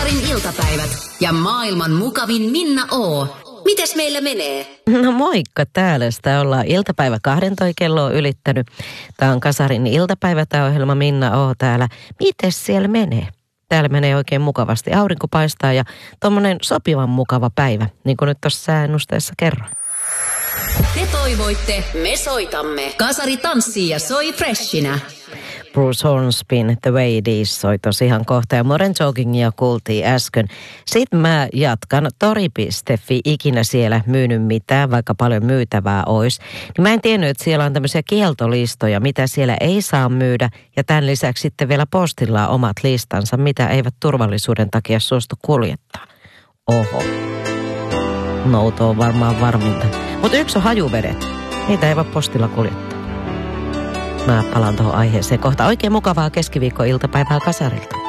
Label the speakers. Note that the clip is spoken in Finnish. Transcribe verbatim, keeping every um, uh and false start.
Speaker 1: Kasarin iltapäivät ja maailman mukavin Minna O. Mites meillä menee?
Speaker 2: No moikka, täällä sitä ollaan. Iltapäivä kahdentoi kello on ylittänyt. Tää on Kasarin iltapäivä, tää ohjelma Minna O täällä. Mites siellä menee? Täällä menee oikein mukavasti. Aurinko paistaa ja tommonen sopivan mukava päivä, niin kuin nyt tuossa sääennusteessa kerroin.
Speaker 1: Te toivoitte, me soitamme. Kasari tanssii ja soi freshinä.
Speaker 2: Bruce Hornsbyn The Way It Is soi tosi ihan kohta ja Modern Talkingia kuultiin äsken. Sitten mä jatkan tori piste fi, ikinä siellä myynyt mitään, vaikka paljon myytävää olisi. Niin mä en tiennyt, että siellä on tämmöisiä kieltolistoja, mitä siellä ei saa myydä ja tämän lisäksi sitten vielä postilla on omat listansa, mitä eivät turvallisuuden takia suostu kuljettaa. Oho. Nouto on varmaan varminta. Mutta yksi on hajuvedet. Niitä ei voi postilla kuljettaa. Mä palaan tuohon aiheeseen kohta. Oikein mukavaa keskiviikko-iltapäivää Kasarilta.